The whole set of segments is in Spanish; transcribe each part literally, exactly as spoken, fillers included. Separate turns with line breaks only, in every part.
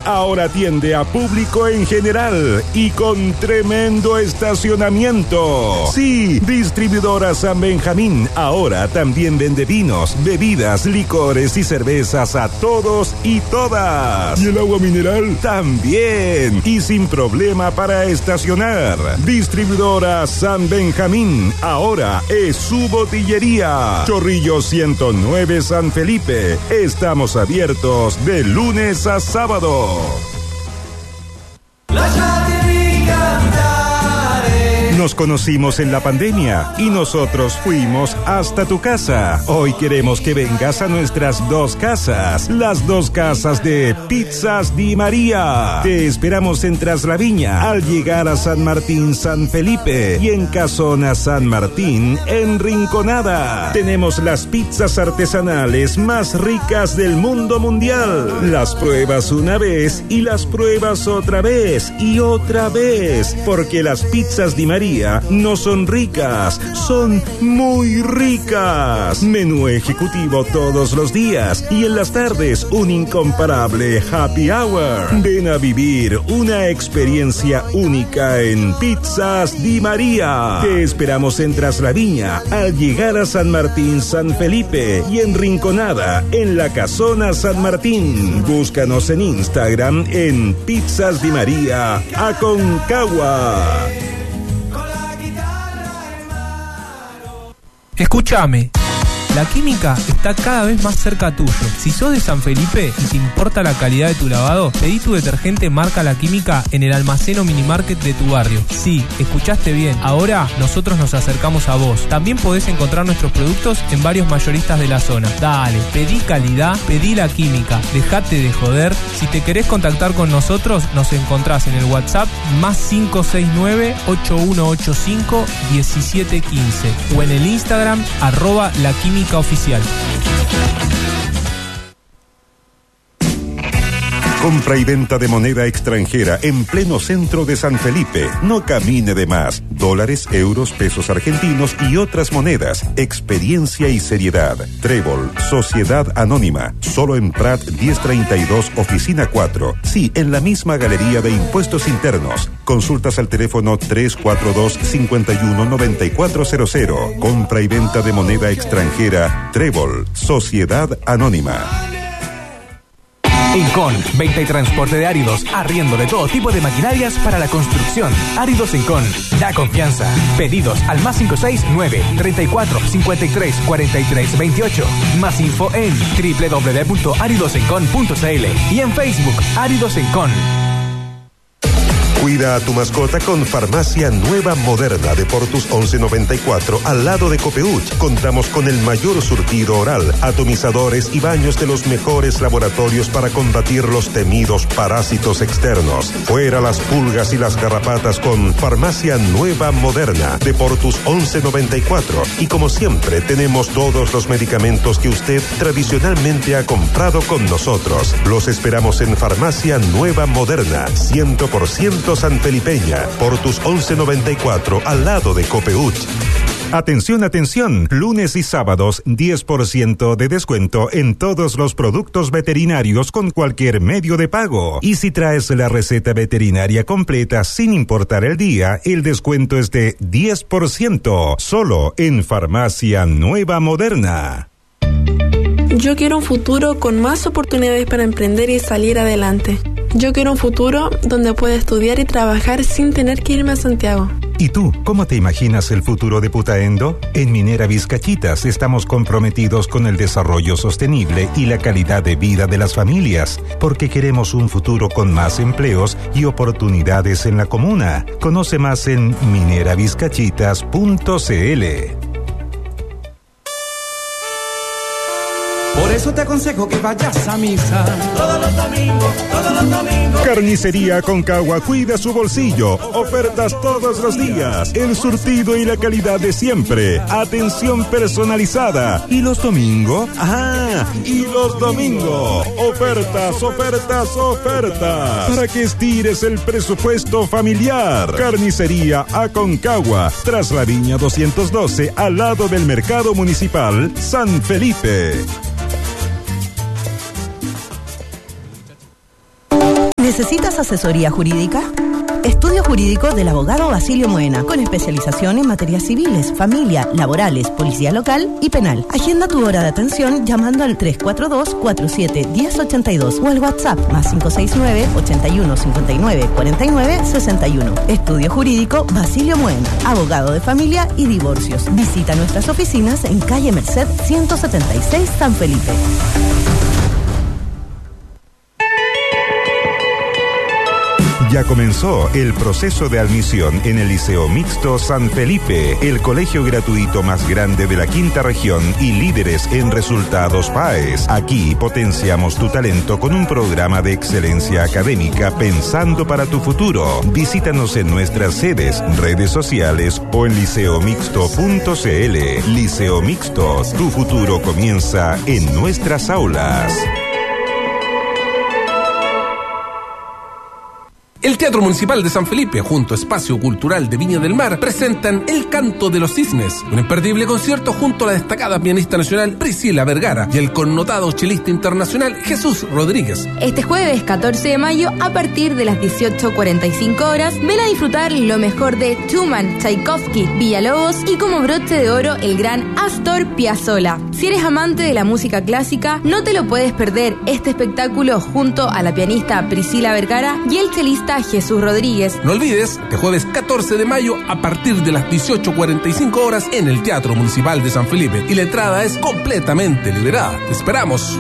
ahora atiende a público en general y con tremendo estacionamiento. Sí, Distribuidora San Benjamín ahora también vende vinos, bebidas, licores y cervezas a todos y todas. ¿Y el agua mineral? También, y sin problema para estacionar. Distribuidora San Benjamín ahora es su botillería. Chorrillo ciento nueve San Felipe. Estamos abiertos de lunes a sábado. Nos conocimos en la pandemia y nosotros fuimos hasta tu casa. Hoy queremos que vengas a nuestras dos casas, las dos casas de Pizzas Di María. Te esperamos en Traslaviña al llegar a San Martín San Felipe y en Casona San Martín en Rinconada. Tenemos las pizzas artesanales más ricas del mundo mundial. Las pruebas una vez y las pruebas otra vez y otra vez, porque las pizzas Di María no son ricas, son muy ricas. Menú ejecutivo todos los días y en las tardes un incomparable happy hour. Ven a vivir una experiencia única en Pizzas Di María. Te esperamos en Traslaviña al llegar a San Martín San Felipe y en Rinconada en la Casona San Martín. Búscanos en Instagram en Pizzas Di María Aconcagua.
Escúchame, la química está cada vez más cerca tuyo. Si sos de San Felipe y te importa la calidad de tu lavado, pedí tu detergente marca La Química en el almacén o minimarket de tu barrio. Sí, escuchaste bien, ahora nosotros nos acercamos a vos. También podés encontrar nuestros productos en varios mayoristas de la zona. Dale, pedí calidad, pedí La Química, dejate de joder. Si te querés contactar con nosotros, nos encontrás en el WhatsApp más cinco seis nueve, ocho uno ocho cinco, uno siete uno cinco o en el Instagram arroba La Química Oficial.
Compra y venta de moneda extranjera en pleno centro de San Felipe. No camine de más. Dólares, euros, pesos argentinos y otras monedas. Experiencia y seriedad. Trébol, Sociedad Anónima. Solo en Prat diez treinta y dos, Oficina cuatro. Sí, en la misma Galería de Impuestos Internos. Consultas al teléfono tres cuatro dos, cinco uno, nueve cuatro cero cero. Compra y venta de moneda extranjera. Trébol, Sociedad Anónima.
Encon, venta y transporte de áridos, arriendo de todo tipo de maquinarias para la construcción. Áridos Encon, da confianza. Pedidos al más cinco seis nueve, treinta y cuatro, cincuenta y tres, cuarenta y tres, veintiocho. Más info en doble u doble u doble u punto áridos encon punto c l y en Facebook Áridos Encon.
Cuida a tu mascota con Farmacia Nueva Moderna de Portus once noventa y cuatro al lado de Copeuch. Contamos con el mayor surtido oral, atomizadores y baños de los mejores laboratorios para combatir los temidos parásitos externos. Fuera las pulgas y las garrapatas con Farmacia Nueva Moderna de Portus once noventa y cuatro. Y como siempre tenemos todos los medicamentos que usted tradicionalmente ha comprado con nosotros. Los esperamos en Farmacia Nueva Moderna, cien por ciento sanfelipeña, Portus once noventa y cuatro, al lado de Copeuch. Atención, atención, lunes y sábados diez por ciento de descuento en todos los productos veterinarios con cualquier medio de pago. Y si traes la receta veterinaria completa sin importar el día, el descuento es de diez por ciento, solo en Farmacia Nueva Moderna.
Yo quiero un futuro con más oportunidades para emprender y salir adelante. Yo quiero un futuro donde pueda estudiar y trabajar sin tener que irme a Santiago.
¿Y tú, cómo te imaginas el futuro de Putaendo? En Minera Vizcachitas estamos comprometidos con el desarrollo sostenible y la calidad de vida de las familias, porque queremos un futuro con más empleos y oportunidades en la comuna. Conoce más en minera vizcachitas punto c l.
Por eso te aconsejo que vayas a misa todos los domingos, todos los domingos.
Carnicería Aconcagua cuida su bolsillo. Ofertas todos los días. El surtido y la calidad de siempre. Atención personalizada. ¿Y los domingos? Ah, y los domingos. Ofertas, ofertas, ofertas. Para que estires el presupuesto familiar. Carnicería Aconcagua. Traslaviña doscientos doce, al lado del Mercado Municipal San Felipe.
¿Necesitas asesoría jurídica? Estudio Jurídico del abogado Basilio Moena, con especialización en materias civiles, familia, laborales, policía local y penal. Agenda tu hora de atención llamando al tres cuatro dos, cuatro siete, uno cero ocho dos o al WhatsApp más cinco seis nueve, ochenta y uno, cincuenta y nueve, cuarenta y nueve, sesenta y uno. Estudio Jurídico Basilio Moena, abogado de familia y divorcios. Visita nuestras oficinas en calle Merced ciento setenta y seis, San Felipe.
Ya comenzó el proceso de admisión en el Liceo Mixto San Felipe, el colegio gratuito más grande de la quinta región y líderes en resultados P A E S. Aquí potenciamos tu talento con un programa de excelencia académica pensando para tu futuro. Visítanos en nuestras sedes, redes sociales o en liceo mixto punto c l. Liceo Mixto, tu futuro comienza en nuestras aulas.
El Teatro Municipal de San Felipe, junto a Espacio Cultural de Viña del Mar, presentan El Canto de los Cisnes, un imperdible concierto junto a la destacada pianista nacional Priscila Vergara y el connotado chelista internacional Jesús Rodríguez.
Este jueves catorce de mayo, a partir de las dieciocho cuarenta y cinco horas, ven a disfrutar lo mejor de Schumann, Tchaikovsky, Villalobos y como broche de oro el gran Astor Piazzolla. Si eres amante de la música clásica, no te lo puedes perder este espectáculo junto a la pianista Priscila Vergara y el chelista Jesús Rodríguez.
No olvides, este jueves catorce de mayo, a partir de las dieciocho cuarenta y cinco horas, en el Teatro Municipal de San Felipe. Y la entrada es completamente liberada. ¡Te esperamos!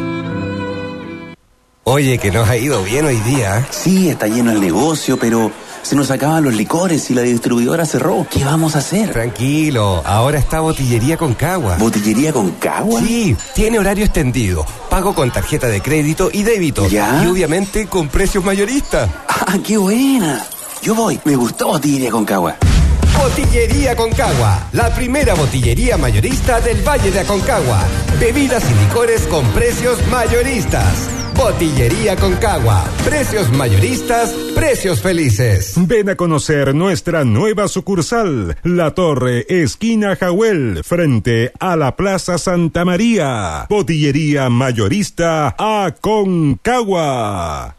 Oye, que nos ha ido bien hoy día.
Sí, está lleno el negocio, pero se nos acaban los licores y la distribuidora cerró. ¿Qué vamos a hacer?
Tranquilo, ahora está Botillería Concagua.
¿Botillería Concagua?
Sí, tiene horario extendido, pago con tarjeta de crédito y débito.
¿Ya?
Y obviamente con precios mayoristas.
¡Ah, qué buena! Yo voy, me gustó Botillería Concagua.
Botillería Concagua, la primera botillería mayorista del Valle de Aconcagua. Bebidas y licores con precios mayoristas. Botillería Concagua, precios mayoristas, precios felices.
Ven a conocer nuestra nueva sucursal, La Torre, esquina Jahuel, frente a la Plaza Santa María. Botillería mayorista Aconcagua.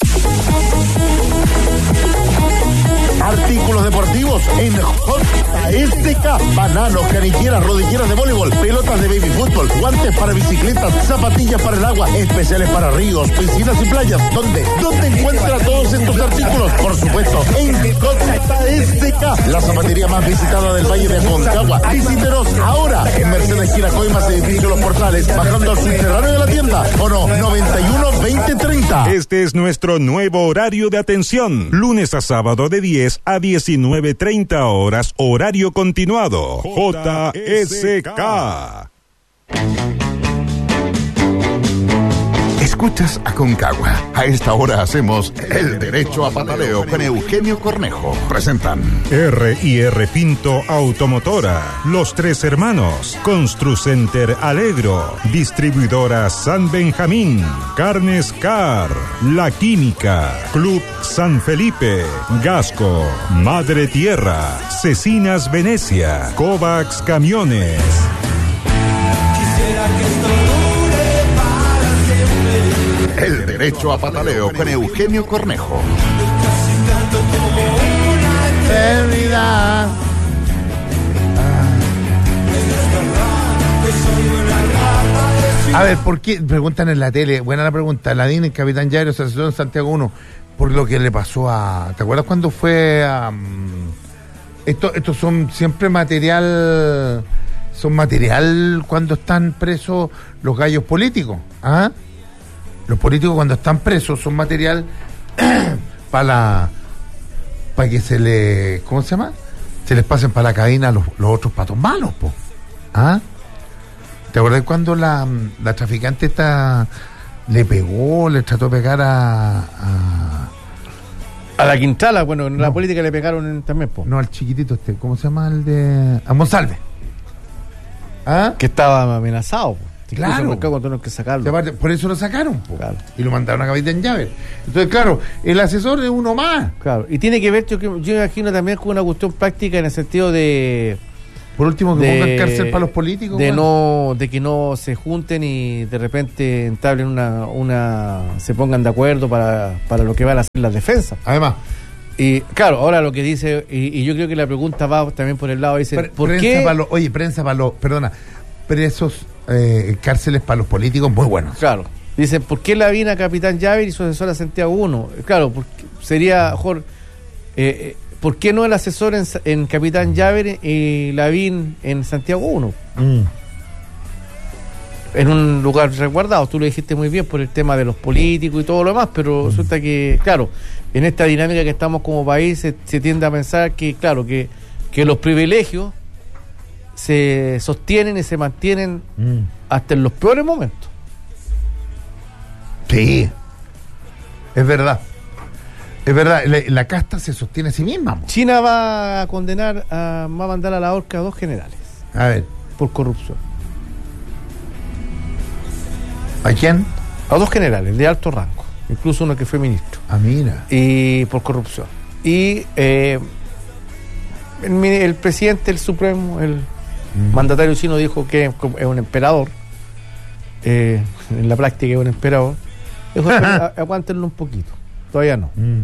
Artículos deportivos en J S K. Bananos, canilleras, rodilleras de voleibol, pelotas de baby fútbol, guantes para bicicletas, zapatillas para el agua, especiales para ríos, piscinas y playas. ¿Dónde? ¿Dónde encuentra todos estos artículos? Por supuesto, en J S K, la zapatería más visitada del Valle de Aconcagua. Visítenos ahora en Mercedes Giracoimas, edificio Los Portales, bajando al subterráneo de la tienda. O no, noventa y uno, veinte, treinta.
Este es nuestro nuevo horario de atención. Lunes a sábado de diez a diecinueve treinta horas, horario continuado. J S K.
Escuchas Aconcagua. A esta hora hacemos El Derecho a Pataleo con Eugenio Cornejo. Presentan
R y R Pinto Automotora, Los Tres Hermanos, Construcenter Alegro, Distribuidora San Benjamín, Carnes Car, La Química, Club San Felipe, Gasco, Madre Tierra, Cecinas Venecia, Kovacs Camiones.
Quisiera que esto
El Derecho a Pataleo con Eugenio Cornejo.
Eternidad. A ver, ¿por qué? Preguntan en la tele, buena la pregunta. Ladín, el Capitán Jairo, se asesoró en Santiago uno, por lo que le pasó a... ¿Te acuerdas cuando fue a...? Um, esto, estos son siempre material... Son material cuando están presos los gallos políticos, ¿ah? Los políticos cuando están presos son material para la para que se le ¿cómo se llama? Se les pasen para la cadena los, los otros patos malos, po. ¿Ah? ¿Te acuerdas cuando la, la traficante esta le pegó, le trató de pegar a a,
a la Quintala? Bueno, en
no.
la política le pegaron en, también, po.
No, al chiquitito este, ¿cómo se llama? El de a Monsalve. ¿Ah?
Que estaba amenazado, po.
Claro,
cuando que sacarlo.
Por eso lo sacaron, claro. Y lo mandaron a Capitán Llave. Entonces, claro, el asesor es uno más.
Claro, y tiene que ver, yo, yo imagino también con una cuestión práctica en el sentido de
Por último, que
de,
pongan cárcel para los políticos.
De
bueno.
no, de que no se junten y de repente entablen una, una, se pongan de acuerdo para, para lo que van a hacer las defensas.
Además.
Y claro, ahora lo que dice, y, y yo creo que la pregunta va también por el lado, dice,
Pre-
¿por
prensa
qué?
Para los, oye, prensa para los, perdona, presos, eh, cárceles para los políticos muy buenos.
Claro. Dicen, ¿por qué Lavín a Capitán Llaver y su asesor a Santiago uno? Claro, porque sería mejor... Eh, ¿Por qué no el asesor en, en Capitán Llaver y Lavín en Santiago uno?
Mm.
En un lugar resguardado, tú lo dijiste muy bien por el tema de los políticos y todo lo demás, pero mm. resulta que, claro, en esta dinámica que estamos como país se, se tiende a pensar que, claro, que, que los privilegios se sostienen y se mantienen mm. hasta en los peores momentos.
Sí, es verdad. Es verdad, la, la casta se sostiene a sí misma.
China va a condenar, a, va a mandar a la horca a dos generales.
A ver.
Por corrupción.
¿A quién?
A dos generales de alto rango, incluso uno que fue ministro.
Ah, mira.
Y por corrupción. Y eh, el, el presidente, el supremo, el mm. mandatario chino dijo que es un emperador. Eh, en la práctica es un emperador. Dijo, aguántenlo un poquito. Todavía no. Mm.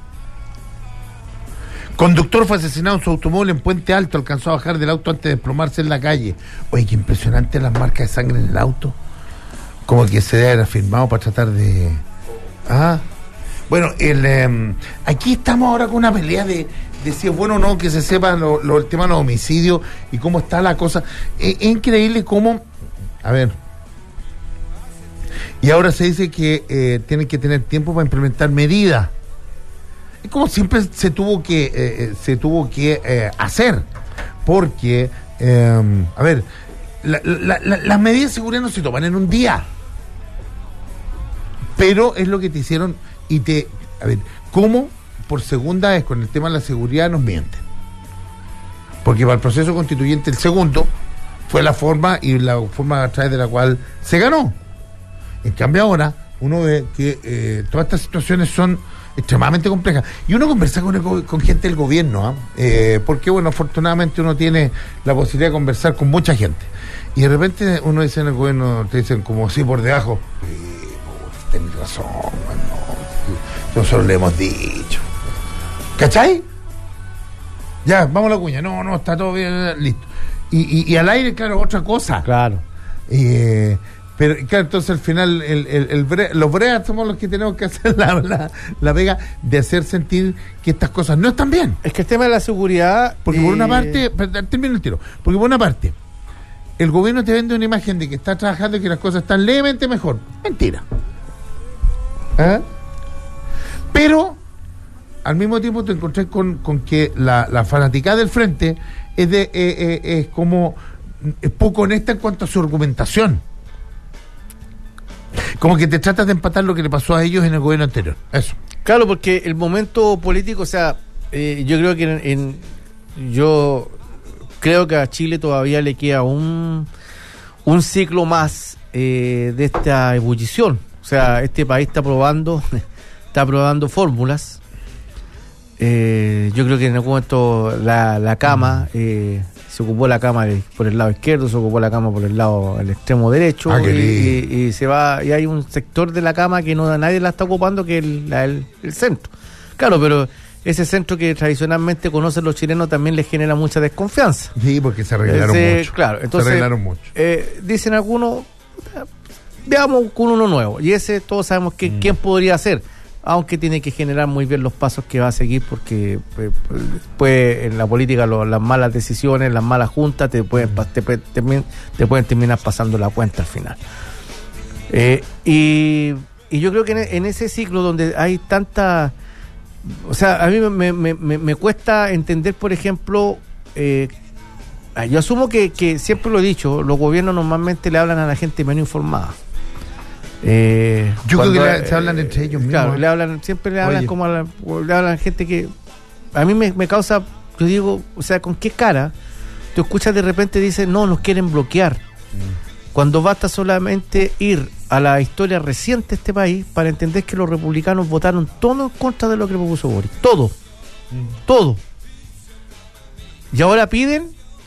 Conductor fue asesinado en su automóvil en Puente Alto. Alcanzó a bajar del auto antes de desplomarse en la calle. Oye, qué impresionante las marcas de sangre en el auto. Como que se debe haber firmado para tratar de... Ah. Bueno, el, eh, aquí estamos ahora con una pelea de, de si es bueno o no que se sepa lo, lo, el tema de los homicidios y cómo está la cosa. Es, es increíble cómo... A ver... Y ahora se dice que eh, tienen que tener tiempo para implementar medidas. Es como siempre se tuvo que eh, se tuvo que eh, hacer, porque eh, a ver, la, la, la, las medidas de seguridad no se toman en un día, pero es lo que te hicieron y te, a ver, ¿cómo por segunda vez con el tema de la seguridad nos mienten? Porque para el proceso constituyente el segundo fue la forma y la forma a través de la cual se ganó. En cambio ahora uno ve que eh, todas estas situaciones son extremadamente complejas y uno conversa con, el, con gente del gobierno, ¿eh? Eh, porque bueno, afortunadamente uno tiene la posibilidad de conversar con mucha gente y de repente uno dice en el gobierno, te dicen como sí por debajo, sí, tenés razón, no, nosotros le hemos dicho, ¿cachai? Ya, vamos a la cuña, no, no, está todo bien, listo, y, y, y al aire, claro, otra cosa,
claro,
eh, pero claro, entonces al final el, el, el bre, los breas somos los que tenemos que hacer la, la, la vega de hacer sentir que estas cosas no están bien.
Es que el tema de la seguridad...
Porque eh... por una parte, termino el tiro, porque por una parte, el gobierno te vende una imagen de que está trabajando y que las cosas están levemente mejor. Mentira. ¿Eh? Pero, al mismo tiempo te encontrás con, con que la, la fanaticada del frente es, de, eh, eh, es como es poco honesta en cuanto a su argumentación. Como que te tratas de empatar lo que le pasó a ellos en el gobierno anterior. Eso.
Claro, porque el momento político, o sea, eh, yo creo que en, en, yo creo que a Chile todavía le queda un, un ciclo más eh, de esta ebullición. O sea, este país está probando, está probando fórmulas. Eh, yo creo que en algún momento la, la cama... Eh, se ocupó la cama de, por el lado izquierdo, se ocupó la cama por el lado el extremo derecho, ah, y, y, y se va y hay un sector de la cama que no nadie la está ocupando, que es el, la, el, el centro. Claro, pero ese centro que tradicionalmente conocen los chilenos también les genera mucha desconfianza.
Sí, porque se arreglaron
entonces,
mucho.
Claro, entonces,
se arreglaron mucho.
Eh, dicen algunos, veamos con uno nuevo, y ese todos sabemos que mm. quién podría ser. Aunque tiene que generar muy bien los pasos que va a seguir, porque pues, pues en la política lo, las malas decisiones, las malas juntas te pueden, te, te, te pueden terminar pasando la cuenta al final. Eh, y, y yo creo que en, en ese ciclo donde hay tanta... O sea, a mí me, me, me, me cuesta entender, por ejemplo, eh, yo asumo que, que siempre lo he dicho, los gobiernos normalmente le hablan a la gente menos informada. Eh,
yo
cuando,
creo que le, se hablan entre ellos mismos.
Claro, le hablan, siempre le hablan Oye. como a la, le hablan a gente que a mí me, me causa, yo digo, o sea, ¿con qué cara tú escuchas de repente dicen no, nos quieren bloquear? Mm. Cuando basta solamente ir a la historia reciente de este país para entender que los republicanos votaron todo en contra de lo que propuso Boris, todo, mm. todo. Y ahora piden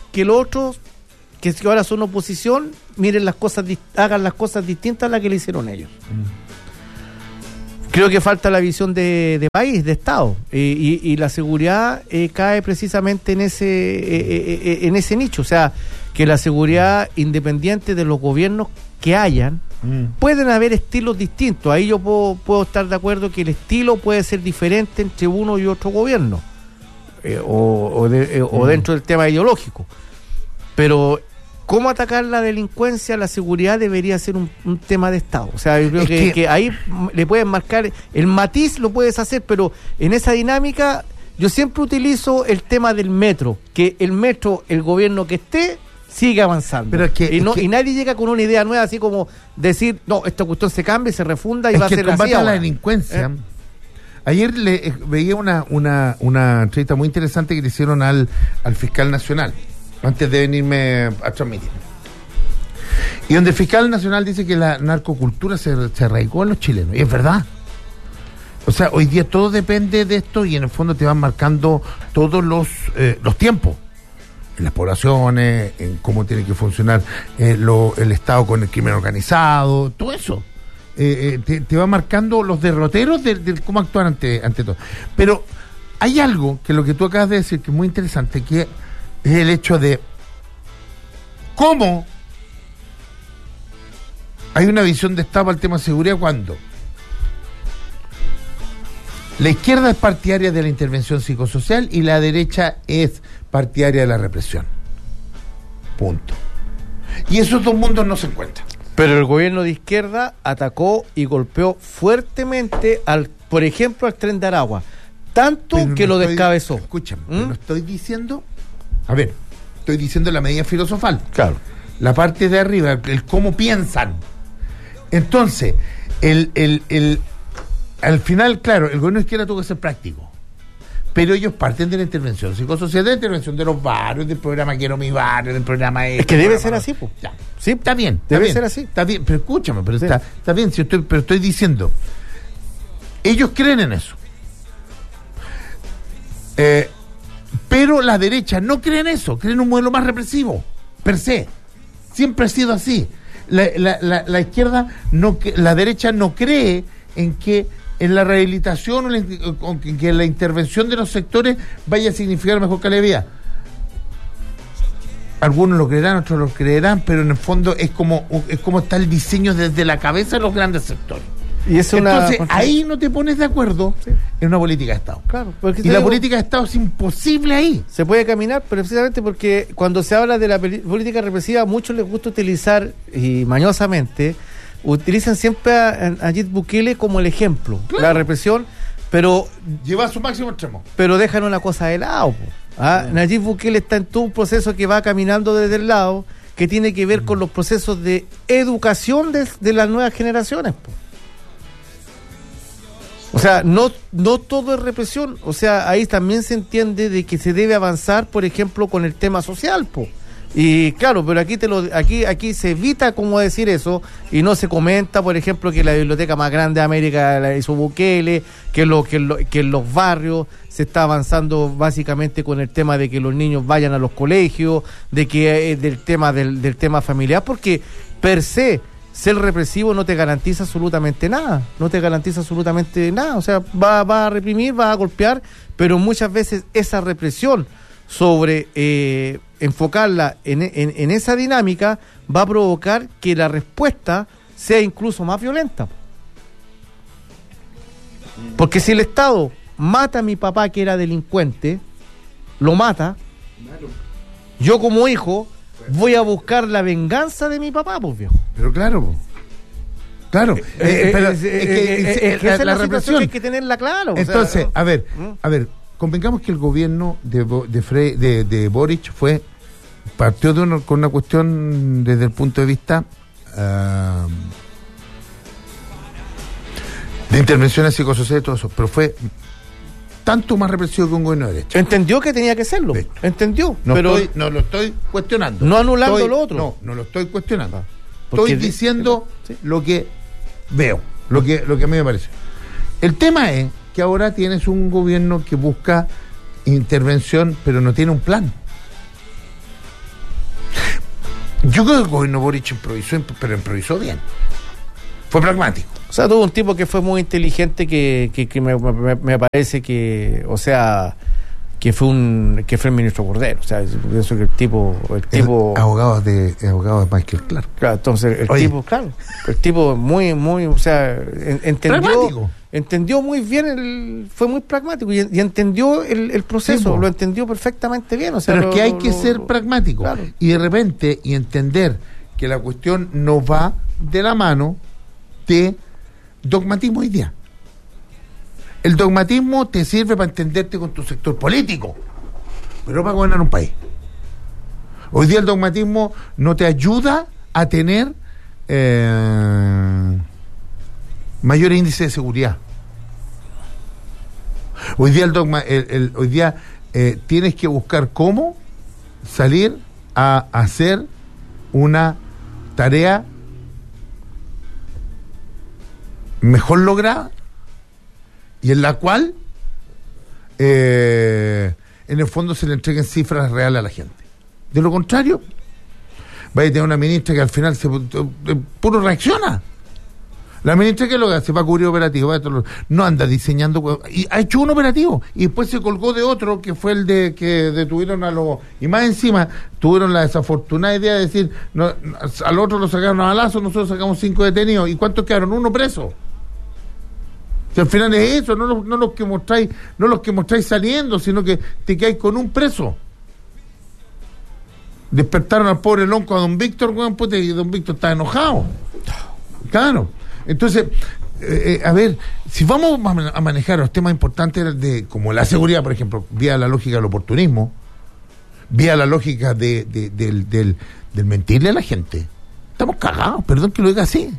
que los otros, que ahora son oposición, miren las cosas, hagan las cosas distintas a las que le hicieron ellos. Mm. Creo que falta la visión de, de país, de Estado, eh, y, y la seguridad eh, cae precisamente en ese eh, eh, en ese nicho, o sea, que la seguridad, independiente de los gobiernos que hayan, mm. pueden haber estilos distintos. Ahí yo puedo, puedo estar de acuerdo que el estilo puede ser diferente entre uno y otro gobierno, eh, o, o, de, eh, mm. o dentro del tema ideológico, pero cómo atacar la delincuencia, la seguridad debería ser un, un tema de Estado. O sea, yo creo que, que... que ahí le pueden marcar, el matiz lo puedes hacer, pero en esa dinámica yo siempre utilizo el tema del metro, que el metro, el gobierno que esté, sigue avanzando. Pero es que, y, no, es que... y nadie llega con una idea nueva, así como decir, no, esta cuestión se cambia y se refunda y
es
va a ser así.
Es que combate a la
ahora.
delincuencia.
¿Eh?
Ayer le, eh, veía una, una, una entrevista muy interesante que le hicieron al, al fiscal nacional, antes de venirme a transmitir. Y donde el fiscal nacional dice que la narcocultura se, se arraigó en los chilenos. Y es verdad. O sea, hoy día todo depende de esto y en el fondo te van marcando todos los, eh, los tiempos. En las poblaciones, en cómo tiene que funcionar eh, lo, el Estado con el crimen organizado, todo eso. Eh, eh, te, te va marcando los derroteros de, de cómo actuar ante, ante todo. Pero hay algo que lo que tú acabas de decir que es muy interesante, que es el hecho de cómo hay una visión de Estado al tema de seguridad cuando la izquierda es partidaria de la intervención psicosocial y la derecha es partidaria de la represión. Punto. Y esos dos mundos no se encuentran.
Pero el gobierno de izquierda atacó y golpeó fuertemente, al, por ejemplo, al Tren de Aragua. Tanto pero que no lo estoy, descabezó.
Escúchame, ¿Mm? no estoy diciendo... A ver, estoy diciendo la medida filosofal. Claro. La parte de arriba, el cómo piensan. Entonces, el, el, el, al final, claro, el gobierno de izquierda tuvo que ser práctico. Pero ellos parten de la intervención psicosocial, de la intervención de los barrios, del programa Quiero mi barrio, del programa...
Es que debe ser así, pues.
Ya. Sí, está bien.
Debe
está
ser
bien,
así.
Está bien, pero escúchame, pero sí. está, está bien, si estoy, pero estoy diciendo, ellos creen en eso. Eh, pero la derecha no cree en eso, creen en un modelo más represivo, per se. Siempre ha sido así. La, la, la, la izquierda, no, la derecha no cree en que en la rehabilitación o en que la intervención de los sectores vaya a significar mejor calidad de vida. Algunos lo creerán, otros lo creerán, pero en el fondo es como es como está el diseño desde la cabeza de los grandes sectores. Y es una... Entonces, ahí no te pones de acuerdo sí. en una política de Estado. Claro, y la digo, política de Estado es imposible ahí.
Se puede caminar, pero precisamente porque cuando se habla de la política represiva, a muchos les gusta utilizar, y mañosamente, utilizan siempre a, a Nayib Bukele como el ejemplo. Claro. La represión, pero...
lleva a su máximo extremo.
Pero dejan una cosa de lado. ¿Ah? Mm. Nayib Bukele está en todo un proceso que va caminando desde el lado, que tiene que ver mm. con los procesos de educación de, de las nuevas generaciones, po. O sea, no no todo es represión. O sea, ahí también se entiende de que se debe avanzar, por ejemplo, con el tema social, po. Y claro, pero aquí te lo aquí aquí se evita como decir eso y no se comenta, por ejemplo, que la biblioteca más grande de América la hizo Bukele, que lo que lo, que en los barrios se está avanzando básicamente con el tema de que los niños vayan a los colegios, de que eh, del tema del, del tema familiar, porque per se ser represivo no te garantiza absolutamente nada, no te garantiza absolutamente nada, o sea, va, va a reprimir, va a golpear, pero muchas veces esa represión sobre eh, enfocarla en, en, en esa dinámica va a provocar que la respuesta sea incluso más violenta. Porque si el Estado mata a mi papá que era delincuente, lo mata, yo como hijo voy a buscar la venganza de mi papá, pues viejo.
Pero claro, claro, eh, eh, pero es,
eh, es que, eh, es, es que la, esa la, la represión hay que tenerla claro.
Entonces,
o sea,
a ver, a ver, convengamos que el gobierno de de, Fre, de, de Boric fue partió de una, con una cuestión desde el punto de vista uh, de intervenciones psicosociales y todo eso, pero fue tanto más represivo que un gobierno de derecha.
Entendió que tenía que serlo. ¿Ves? Entendió.
No,
pero
estoy, no lo estoy cuestionando.
No anulando
estoy,
lo otro.
No, no lo estoy cuestionando. Estoy diciendo de, ¿sí? lo que veo, lo que, lo que a mí me parece. El tema es que ahora tienes un gobierno que busca intervención, pero no tiene un plan. Yo creo que el gobierno Boric improvisó, pero improvisó bien. Fue pragmático.
O sea, tuvo un tipo que fue muy inteligente, que, que, que me, me, me parece que, o sea, que fue un que fue el ministro Cordero. O sea, pienso que el tipo, el tipo
el abogado de el abogado de Michael Clark.
Claro, entonces el
Oye.
tipo, claro, el tipo muy, muy, o sea, en, entendió,
pragmático.
entendió muy bien, el, fue muy pragmático y, y entendió el, el proceso,
Sí,
lo entendió perfectamente bien. O sea,
pero
lo,
es que hay
lo,
que
lo,
ser
lo,
pragmático
claro.
y de repente y entender que la cuestión no va de la mano de dogmatismo hoy día. El dogmatismo te sirve para entenderte con tu sector político, pero no para gobernar un país. Hoy día el dogmatismo no te ayuda a tener eh, mayor índice de seguridad. Hoy día el dogma, el, el, hoy día eh, tienes que buscar cómo salir a hacer una tarea mejor lograda y en la cual eh, en el fondo se le entreguen cifras reales a la gente. De lo contrario, va a tener una ministra que al final se eh, puro reacciona. La ministra que lo que hace va a cubrir operativo, no anda diseñando, y ha hecho un operativo y después se colgó de otro que fue el de que detuvieron a los, y más encima tuvieron la desafortunada idea de decir, no, al otro lo sacaron a balazo, nosotros sacamos cinco detenidos, ¿y cuántos quedaron? Uno preso. Si al final es eso, no los, no los que mostráis, no los que mostráis saliendo, sino que te quedáis con un preso. Despertaron al pobre lonco a don Víctor, weón, puta, y don Víctor está enojado. Claro. Entonces, eh, eh, a ver, si vamos a manejar los temas importantes de como la seguridad, por ejemplo, vía la lógica del oportunismo, vía la lógica de, de, del, del, del mentirle a la gente, estamos cagados, perdón que lo diga así.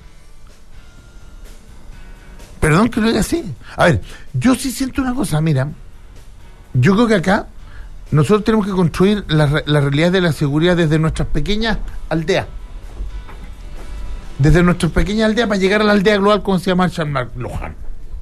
Perdón que lo diga así. A ver, yo sí siento una cosa, mira, yo creo que acá nosotros tenemos que construir la, la realidad de la seguridad desde nuestras pequeñas aldeas. Desde nuestras pequeñas aldeas para llegar a la aldea global, como se llama Marshall McLuhan.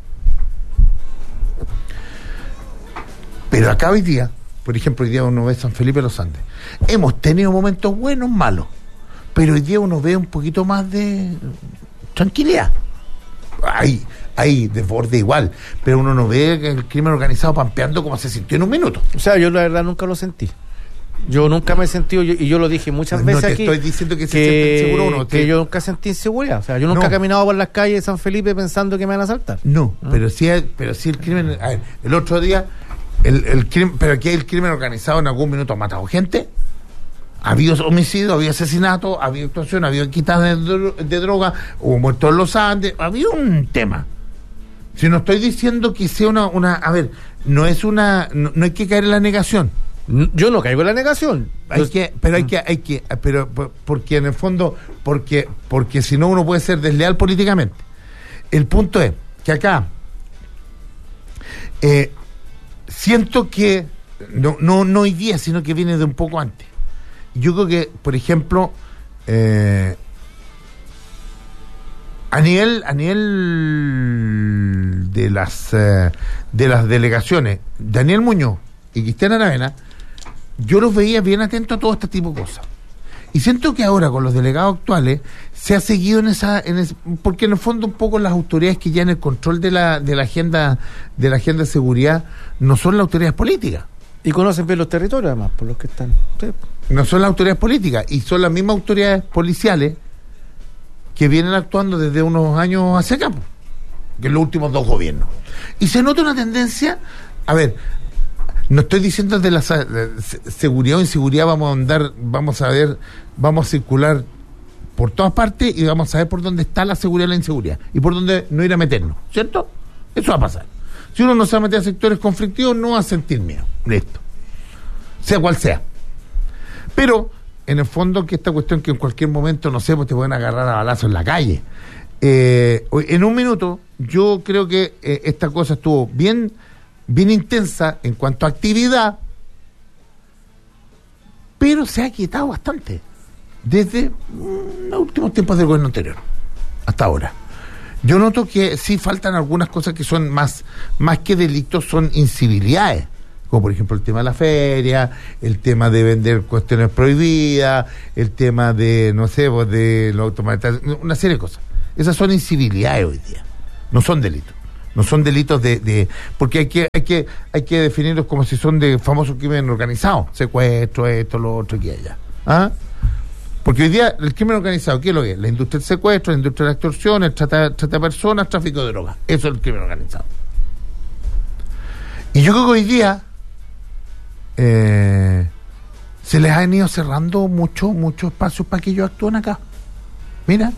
Pero acá hoy día, por ejemplo, hoy día uno ve San Felipe de los Andes. Hemos tenido momentos buenos, malos, pero hoy día uno ve un poquito más de tranquilidad. Hay, hay desborde igual, pero uno no ve el crimen organizado pampeando como se sintió en un minuto.
O sea, yo la verdad nunca lo sentí. Yo nunca me he sentido, yo, y yo lo dije muchas
no
veces
te
aquí,
estoy diciendo que, se
que,
siente inseguro uno,
que
te...
yo nunca sentí inseguridad. O sea, yo nunca
No.
he caminado por las calles de San Felipe pensando que me van a asaltar.
No,
¿no?
pero sí, hay- pero sí el crimen. A ver, el otro día, el, el crimen, pero aquí el crimen organizado en algún minuto ha matado gente. Ha habido homicidio, ha habido asesinato, ha habido actuación, ha habido quitas de, dro- de droga, hubo muertos en los Andes, ha habido un tema. Si no estoy diciendo que sea una, una a ver, no es una, no, no hay que caer en la negación.
Yo no caigo en la negación.
Hay
Yo-
que, pero hay que, hay que, pero por- porque en el fondo, porque, porque si no uno puede ser desleal políticamente. El punto es que acá eh, siento que no, no, no hoy día, sino que viene de un poco antes. Yo creo que, por ejemplo, eh, a nivel, a nivel de las eh, de las delegaciones, Daniel Muñoz y Cristian Aravena, yo los veía bien atentos a todo este tipo de cosas. Y siento que ahora con los delegados actuales se ha seguido en esa, en ese, porque en el fondo un poco las autoridades que ya en el control de la, de la agenda, de la agenda de seguridad no son las autoridades políticas.
Y conocen bien los territorios además, por los que están. Sí.
No son las autoridades políticas, y son las mismas autoridades policiales que vienen actuando desde unos años hacia acá, po, que en los últimos dos gobiernos. Y se nota una tendencia, a ver, no estoy diciendo de la sa- de se- seguridad o inseguridad, vamos a andar, vamos a ver, vamos a circular por todas partes y vamos a ver por dónde está la seguridad y la inseguridad, y por dónde no ir a meternos, ¿cierto? Eso va a pasar. Si uno no se va a meter a sectores conflictivos, no va a sentir miedo. Listo. Sea cual sea. Pero, en el fondo, que esta cuestión que en cualquier momento, no sé, pues te pueden agarrar a balazos en la calle. Eh, en un minuto, yo creo que eh, esta cosa estuvo bien, bien intensa en cuanto a actividad, pero se ha quietado bastante desde mm, los últimos tiempos del gobierno anterior hasta ahora. Yo noto que sí faltan algunas cosas que son más, más que delitos, son incivilidades como por ejemplo el tema de la feria, el tema de vender cuestiones prohibidas, el tema de, no sé, pues de lo automatizado, una serie de cosas. Esas son incivilidades hoy día, no son delitos. No son delitos de, de porque hay que, hay que, hay que definirlos como si son de famosos crimen organizado, secuestro, esto, lo otro, aquí allá. ¿Ah? Porque hoy día el crimen organizado, ¿qué es lo que es? La industria del secuestro, la industria de la extorsión, el trata, trata de personas, tráfico de drogas. Eso es el crimen organizado. Y yo creo que hoy día eh, se les han ido cerrando muchos, muchos espacios para que ellos actúen acá. Mira.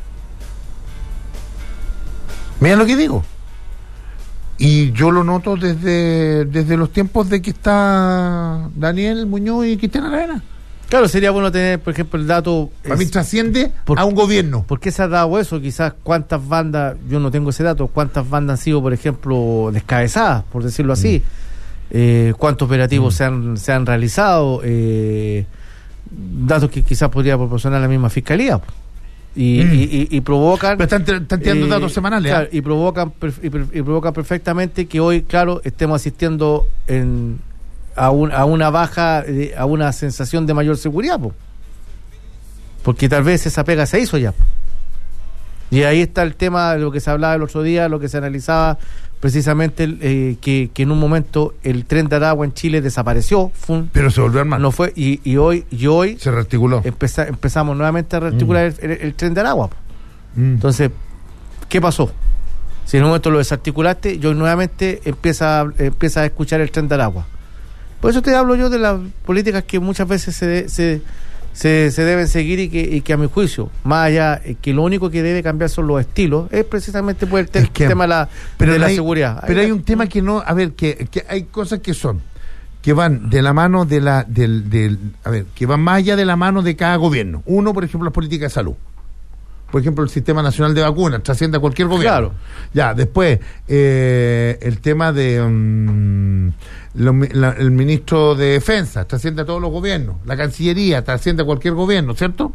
Mira lo que digo. Y yo lo noto desde, desde los tiempos de que está Daniel Muñoz y Cristian Aravena.
Claro, sería bueno tener, por ejemplo, el dato...
Para mí trasciende a un gobierno.
¿Por qué se ha dado eso? Quizás cuántas bandas, yo no tengo ese dato, cuántas bandas han sido, por ejemplo, descabezadas, por decirlo así. Mm. Eh, cuántos operativos mm. se, han, se han realizado. Eh, datos que quizás podría proporcionar la misma fiscalía. Y, mm. y, y, y provocan...
Pero están, están tirando eh, datos semanales.
Claro, y, provocan, y, y provocan perfectamente que hoy, claro, estemos asistiendo en... A, un, a una baja, a una sensación de mayor seguridad, po. Porque tal vez esa pega se hizo ya, po. Y ahí está el tema de lo que se hablaba el otro día, lo que se analizaba precisamente, eh, que, que en un momento el tren de Aragua en Chile desapareció, fue un,
pero se volvió a armar.
No fue, y, y hoy y hoy
se rearticuló.
Empeza, empezamos nuevamente a rearticular mm. el, el, el tren de Aragua, po. Mm. Entonces, ¿qué pasó? Si en un momento lo desarticulaste, y hoy nuevamente empieza, empieza a escuchar el tren de Aragua. Por eso te hablo yo de las políticas que muchas veces se, de, se, se, se deben seguir y que, y que a mi juicio, más allá, que lo único que debe cambiar son los estilos, es precisamente por el, te, es que, el tema de la, pero de la
hay,
seguridad.
Pero hay, hay un tema que no, a ver, que, que hay cosas que son, que van de la mano de la, del, del, a ver, que van más allá de la mano de cada gobierno. Uno, por ejemplo, las políticas de salud. Por ejemplo, el Sistema Nacional de Vacunas, trasciende a cualquier gobierno.
Claro.
Ya, después, eh, el tema de um, lo, la, el ministro de Defensa, trasciende a todos los gobiernos. La Cancillería, trasciende a cualquier gobierno, ¿cierto?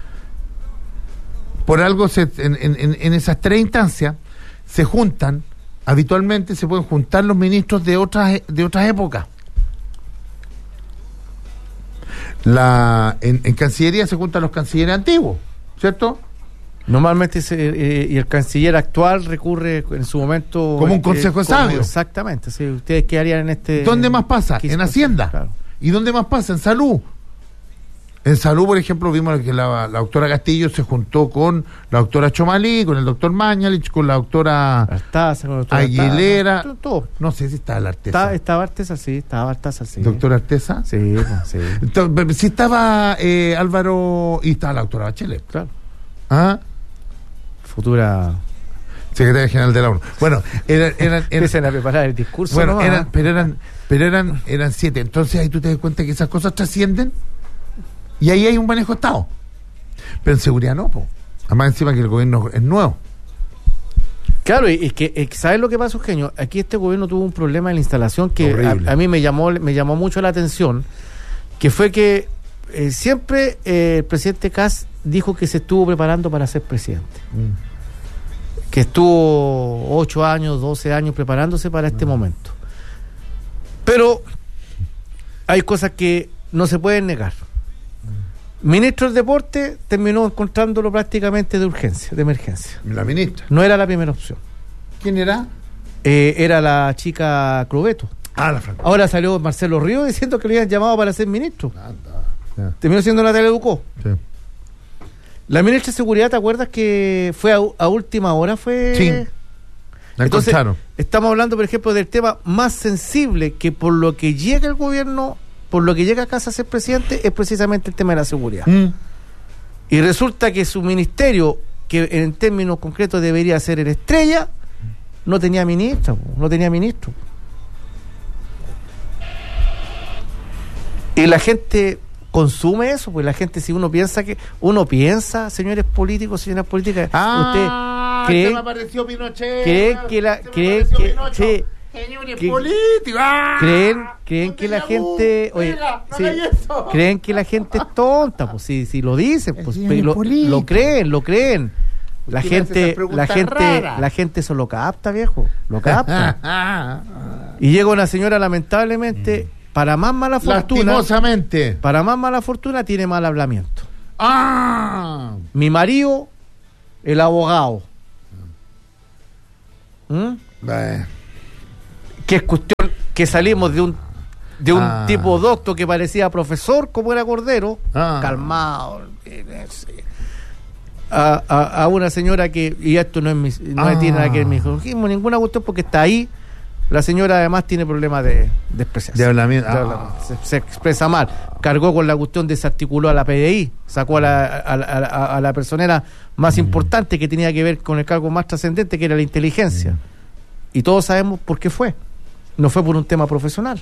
Por algo, se, en, en, en esas tres instancias, se juntan, habitualmente se pueden juntar los ministros de otras, de otras épocas. La, en, en Cancillería se juntan los cancilleres antiguos, ¿cierto?
Normalmente se, eh, y el canciller actual recurre en su momento
como un consejo
eh,
sabio.
Exactamente, sí. Ustedes qué harían en este...
¿Dónde más pasa? En Hacienda. Claro. ¿Y dónde más pasa? En salud. En salud, por ejemplo, vimos que la, la doctora Castillo se juntó con la doctora Chomalí, con el doctor Mañalich, con la doctora
Artaza, con la doctora
Aguilera.
Artaza, todo.
No sé si estaba la Arteza.
Estaba, estaba Arteza, sí, estaba Artaza, sí.
¿Doctora Arteza?
Sí, sí.
Entonces, sí estaba eh, Álvaro y estaba la doctora Bachelet.
Claro.
¿Ah?
Futura
secretaria general de la ONU. Bueno, eran, eran, eran
empiezan a preparar el discurso.
Bueno,
nomás,
eran,
¿eh?
pero eran, pero eran, eran siete. Entonces ahí tú te das cuenta que esas cosas trascienden y ahí hay un manejo de Estado. Pero en seguridad no, po. Además encima que el gobierno es nuevo.
Claro, y es que, es que ¿sabes lo que pasa, Eugenio? Aquí este gobierno tuvo un problema en la instalación que a, a mí me llamó, me llamó mucho la atención, que fue que eh, siempre eh, el presidente Kast dijo que se estuvo preparando para ser presidente. Mm. Que estuvo ocho años, doce años preparándose para este mm. momento. Pero hay cosas que no se pueden negar. Mm. Ministro del Deporte terminó encontrándolo prácticamente de urgencia, de emergencia.
La ministra.
No era la primera opción.
¿Quién era?
Eh, era la chica Crobeto.
Ah, la Franco.
Ahora salió Marcelo Ríos diciendo que le habían llamado para ser ministro.
Ah, yeah.
Terminó siendo Natalia Ducó.
Sí.
La ministra de Seguridad, ¿te acuerdas que fue a, a última hora? Fue...
Sí. La
Entonces,
encontraron.
Estamos hablando, por ejemplo, del tema más sensible que por lo que llega el gobierno, por lo que llega a casa a ser presidente, es precisamente el tema de la seguridad. Mm. Y resulta que su ministerio, que en términos concretos debería ser el estrella, no tenía ministra, no tenía ministro. Y la gente consume eso, pues la gente, si uno piensa que uno piensa, señores políticos, señoras políticas,
ah,
usted cree,
me apareció Pinochet,
creen que la creen que, sí,
señores políticos, ah,
creen creen que la gente, oye,
no
sí, creen que la gente es tonta, pues si si lo dicen, pues lo, lo creen, lo creen. La gente, la gente,
raras.
la gente eso lo capta, viejo. Lo capta. Y llega una señora, lamentablemente, mm. para más mala fortuna.
Lastimosamente.
Para más mala fortuna, tiene mal hablamiento.
¡Ah!
Mi marido, el abogado. ¿Mm?
Eh.
Que es cuestión que salimos de un de un
ah.
tipo docto que parecía profesor, como era Cordero,
ah.
calmado. A, a, a una señora que, y esto no es mi, no ah. tiene nada que ver mi hijo, ninguna cuestión, porque está ahí. La señora además tiene problemas de, de expresión.
De hablamiento.
Ah. Se, se expresa mal. Cargó con la cuestión, desarticuló a la P D I, sacó a la, a, a, a la personera más mm. importante que tenía que ver con el cargo más trascendente, que era la inteligencia. Mm. Y todos sabemos por qué fue. No fue por un tema profesional.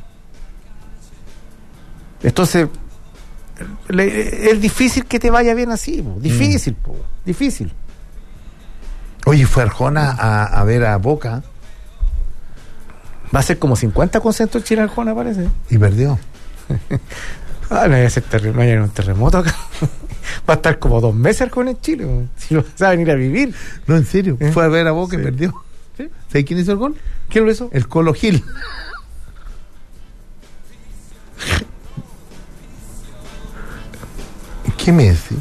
Entonces, le, es difícil que te vaya bien así, po. Difícil, mm. po. Difícil.
Oye, fue Arjona a, a ver a Boca.
Va a ser como cincuenta concentos en Chile Arjona, parece.
Y perdió.
Ah, no, va a ser terremoto, no hay un terremoto acá. Va a estar como dos meses Arjona en Chile, po. Si no va a venir a vivir.
No, en serio.
¿Eh?
Fue a ver a Boca
sí.
y perdió.
¿Sí?
¿Sabes quién hizo el gol?
¿Quién lo hizo?
El Colo Gil. ¿Qué me decís?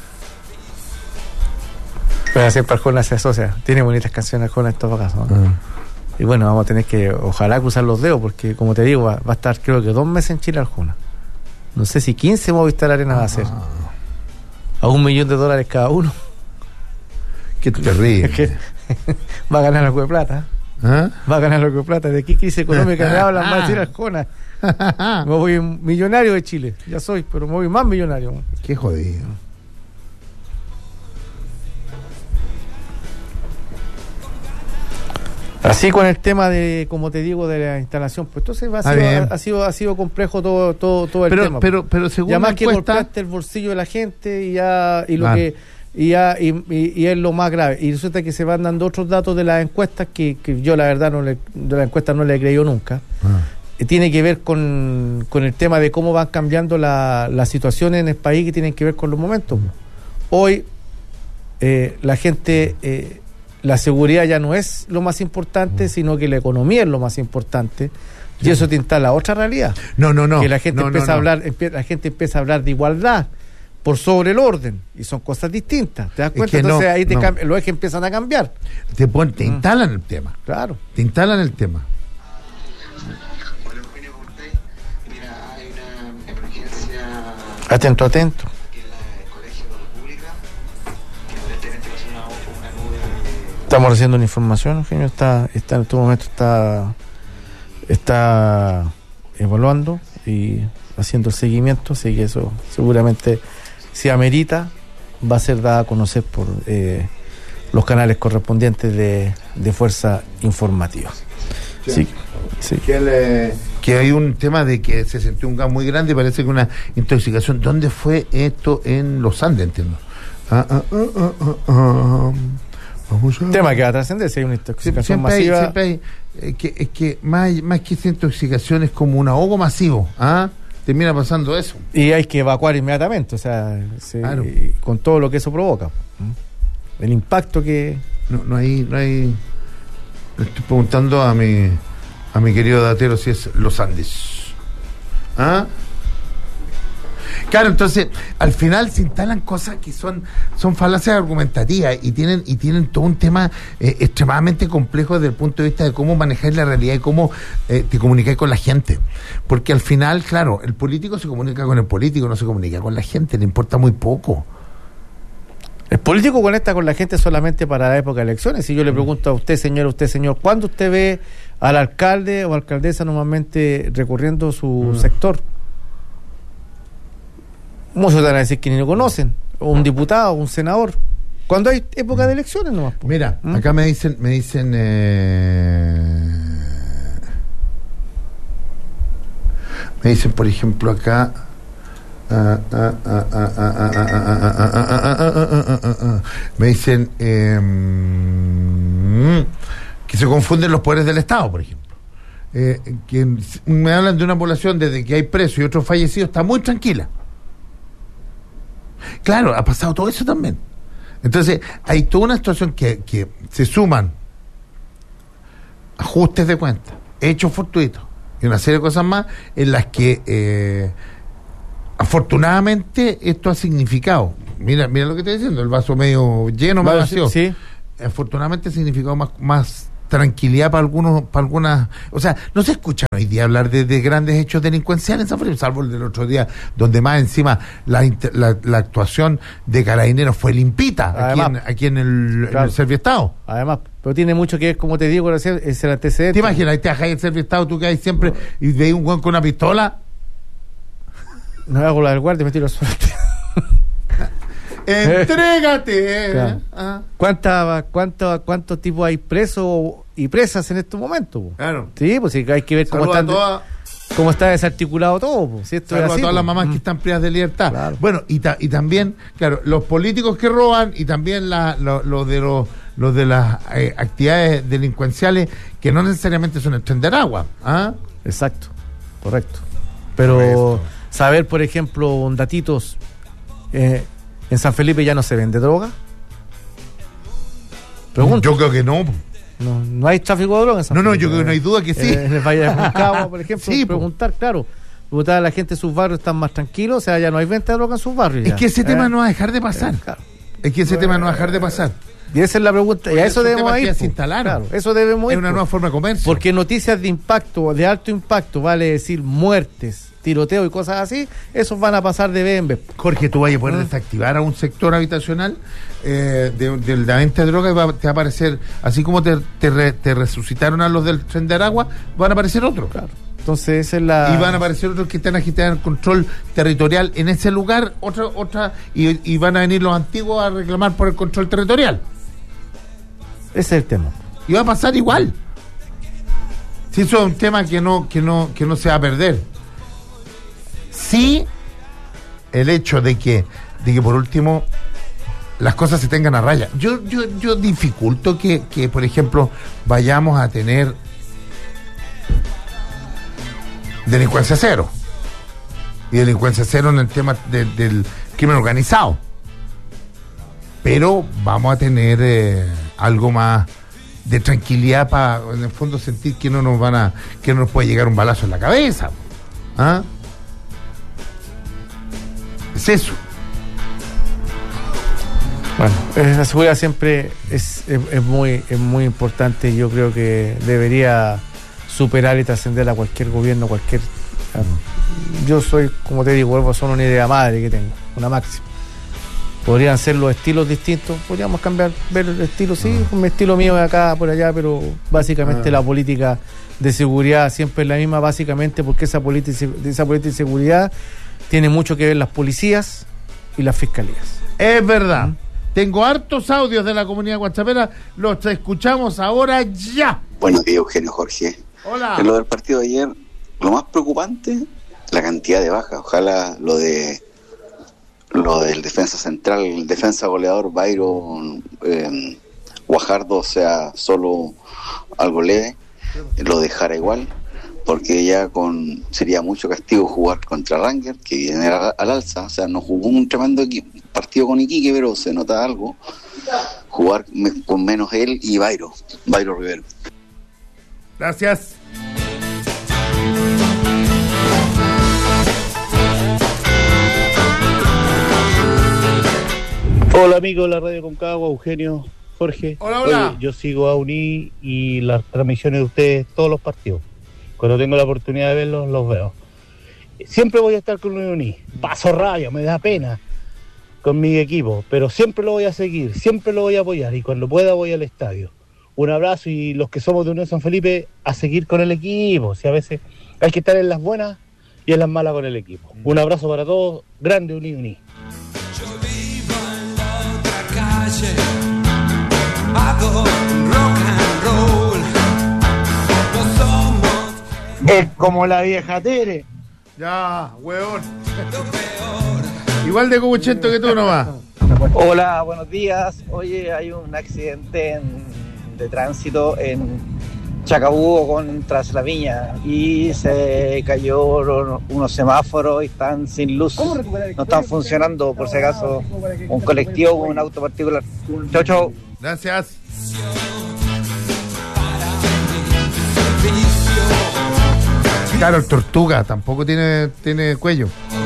Pero siempre Arjona se asocia. Tiene bonitas canciones Arjona en todo caso, ¿no? Uh-huh. Y bueno, vamos a tener que, ojalá, cruzar los dedos, porque como te digo, va, va a estar creo que dos meses en Chile Arjona. No sé si quince Movistar Arena va a ser. A un millón de dólares cada uno.
Qué terrible.
Es que va a ganar algo de plata. ¿Ah? Va a ganar algo de plata. ¿De qué crisis económica me hablan más de Chile Arjona? Me voy millonario de Chile. Ya soy, pero me voy más millonario.
Qué jodido.
Así con el tema de, como te digo, de la instalación, pues entonces ha sido, ha, ha sido, ha sido complejo todo, todo, todo el
pero,
tema.
Pero, pero según
ya más
encuesta...
que golpeaste el bolsillo de la gente y ya, y lo
ah.
que, y ya, y, y, y es lo más grave. Y resulta que se van dando otros datos de las encuestas que, que yo la verdad no le, de las encuestas no le he creído nunca. Ah. Y tiene que ver con, con el tema de cómo van cambiando las la situaciones en el país, que tienen que ver con los momentos. Hoy eh, la gente eh, la seguridad ya no es lo más importante, sino que la economía es lo más importante. Y eso te instala otra realidad.
No, no, no.
Que la gente
no,
empieza
no, no.
a hablar, empie- la gente empieza a hablar de igualdad por sobre el orden, y son cosas distintas. ¿Te das cuenta?
Es que
Entonces
no,
ahí te
no.
cam- los ejes empiezan a cambiar.
Te, pon, te instalan el tema.
Claro.
Te instalan el tema.
Atento, atento. Estamos recibiendo una información, Eugenio está, está en este momento está, está evaluando y haciendo el seguimiento, así que eso seguramente, si amerita, va a ser dada a conocer por eh, los canales correspondientes de, de Fuerza Informativa. Sí. Sí, sí.
Que, le, que hay un tema de que se sintió un gas muy grande y parece que una intoxicación. ¿Dónde fue esto? En los Andes, entiendo. Ah, ah, ah, ah, ah, ah. Vamos a...
Tema que va a trascender si hay una intoxicación
siempre
masiva.
Hay, siempre hay, eh, que, es que más, más que esa intoxicación es como un ahogo masivo. ¿Ah? Termina pasando eso.
Y hay que evacuar inmediatamente, o sea, se,
claro.
con todo lo que eso provoca. El impacto que...
No, no hay... No hay... Le estoy preguntando a mi a mi querido datero si es los Andes. ¿Ah? Claro, entonces al final se instalan cosas que son son falacias argumentativas y tienen y tienen todo un tema eh, extremadamente complejo desde el punto de vista de cómo manejar la realidad y cómo eh, te comunicas con la gente, porque al final, claro, el político se comunica con el político, no se comunica con la gente, le importa muy poco.
El político conecta con la gente solamente para la época de elecciones. Si yo le pregunto a usted, señor, a usted, señor, ¿cuándo usted ve al alcalde o alcaldesa normalmente recorriendo su mm. sector? Muchos van a decir que ni lo conocen, o un diputado, o un senador. Cuando hay época de elecciones nomás.
Mira, ¿Mm? acá me dicen, me dicen eh... me dicen, por ejemplo, acá me dicen eh, que se confunden los poderes del Estado, por ejemplo. Eh, que me hablan de una población desde que hay presos y otros fallecidos está muy tranquila. Claro, ha pasado todo eso también. Entonces, hay toda una situación que, que se suman ajustes de cuentas, hechos fortuitos y una serie de cosas más en las que eh, afortunadamente esto ha significado, mira mira lo que estoy diciendo, el vaso medio lleno, medio vacío.
Sí.
Afortunadamente ha significado más, más tranquilidad para algunos, para algunas, o sea, no se escucha hoy día hablar de, de grandes hechos delincuenciales en San Felipe, salvo el del otro día, donde más encima la, la, la actuación de Carabineros fue limpita, además, aquí, en, aquí en el, claro, en el Serviestado.
Además, pero tiene mucho que ver, como te digo, es el antecedente.
¿Te imaginas? Ahí te bajas el Serviestado, tú que hay siempre y veis un guan con una pistola.
No hago la del guardia y me tiro al suelo.
¡Entrégate!
Claro. Ah. ¿Cuánta, cuánto, ¿Cuántos tipos hay presos y presas en estos momentos?
Claro.
Sí, pues sí, hay que ver cómo, están, toda... cómo está desarticulado todo. Pues, si esto
Saludo
es así,
a todas
pues.
las mamás mm. que están privadas de libertad. Claro. Bueno, y, ta, y también, claro, los políticos que roban y también la, lo, lo de los, los de las eh, actividades delincuenciales que no necesariamente son extender agua. ¿Ah?
Exacto, correcto. Pero correcto. Saber, por ejemplo, datitos... Eh, ¿En San Felipe ya no se vende droga? Pregunto.
Yo creo que no.
No, no hay tráfico de droga en San
no,
Felipe.
No, yo creo que no hay duda que sí.
En el Valle de Aconcagua, por ejemplo,
sí,
preguntar, claro. Preguntar a la gente de sus barrios, están más tranquilos, o sea, ya no hay venta de droga en sus barrios.
Es
ya.
que ese
¿Eh?
tema no va a dejar de pasar. Eh, claro. Es que ese bueno, tema no va a dejar de pasar.
Y esa es la pregunta, y a eso debemos ir.
Se instalaron.
Claro, eso debemos ir.
Es una nueva forma de comercio.
Porque noticias de impacto, de alto impacto, vale decir muertes, tiroteo y cosas así, esos van a pasar de vez en vez.
Jorge, tú vas a poder ¿Mm? desactivar a un sector habitacional eh, de, de, de la venta de droga y va, te va a aparecer, así como te, te, re, te resucitaron a los del tren de Aragua, van a aparecer otros.
Claro. Entonces esa es la...
Y van a aparecer otros que están agitando el control territorial en ese lugar, otra, otra, y, y van a venir los antiguos a reclamar por el control territorial.
Ese es el tema.
Y va a pasar igual. Si eso es un tema que no, que no, que no se va a perder. Sí, el hecho de que, de que por último las cosas se tengan a raya. Yo, yo, yo dificulto que, que, por ejemplo, vayamos a tener delincuencia cero. Y delincuencia cero en el tema de, del crimen organizado. Pero vamos a tener eh, algo más de tranquilidad para, en el fondo, sentir que no nos van a, que no nos puede llegar un balazo en la cabeza. ¿Ah? Es eso.
Bueno, la seguridad siempre es, es, es muy es muy importante. Yo creo que debería superar y trascender a cualquier gobierno, cualquier... Yo soy, como te digo, vuelvo a ser una idea madre que tengo, una máxima. Podrían ser los estilos distintos, podríamos cambiar, ver el estilo, sí, mi estilo mío de acá, por allá, pero básicamente ah. la política de seguridad siempre es la misma, básicamente porque esa política, esa política de seguridad tiene mucho que ver las policías y las fiscalías.
Es verdad. ¿Mm? Tengo hartos audios de la comunidad guachapera, los escuchamos ahora ya.
Buenos días, Eugenio, Jorge.
Hola.
En lo del partido de ayer, lo más preocupante, la cantidad de bajas. Ojalá lo de lo del defensa central, el defensa goleador Byron eh, Guajardo sea solo algo leve, lo dejara igual, porque ya con sería mucho castigo jugar contra Ranger, que viene al, al alza. O sea, no jugó un tremendo equipo, partido con Iquique, pero se nota algo. Jugar me, con menos él y Byron, Byron Rivero.
Gracias.
Hola amigos de la Radio Aconcagua, Eugenio, Jorge.
Hola, hola.
Oye, yo sigo a Uní y las transmisiones de ustedes, todos los partidos. Cuando tengo la oportunidad de verlos, los veo. Siempre voy a estar con Uní. Paso rabia, me da pena con mi equipo, pero siempre lo voy a seguir, siempre lo voy a apoyar y cuando pueda voy al estadio. Un abrazo y los que somos de Unión San Felipe a seguir con el equipo. Si a veces hay que estar en las buenas y en las malas con el equipo. Un abrazo para todos, grande Uní, Uní.
Hago rock and roll. No somos.
Es como la vieja Tere.
Ya, huevón. Igual de cobuchento que tú nomás.
Hola, buenos días. Oye, hay un accidente en, de tránsito en Chacabuco contra La Viña y se cayó unos semáforos y están sin luz, no están funcionando, por si acaso un colectivo o un auto particular. Chau, chau.
Gracias. Claro, el Tortuga tampoco tiene, tiene cuello.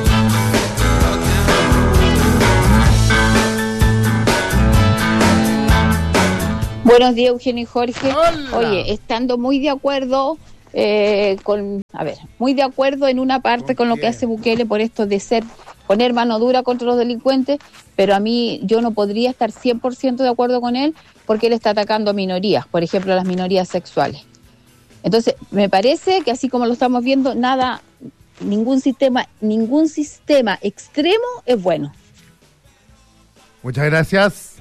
Buenos días, Eugenio y Jorge. Hola. Oye, estando muy de acuerdo eh, con, a ver, muy de acuerdo en una parte con lo que hace Bukele por esto de ser, poner mano dura contra los delincuentes, pero a mí yo no podría estar cien por ciento de acuerdo con él porque él está atacando a minorías, por ejemplo, a las minorías sexuales. Entonces, me parece que así como lo estamos viendo, nada, ningún sistema, ningún sistema extremo es bueno.
Muchas gracias.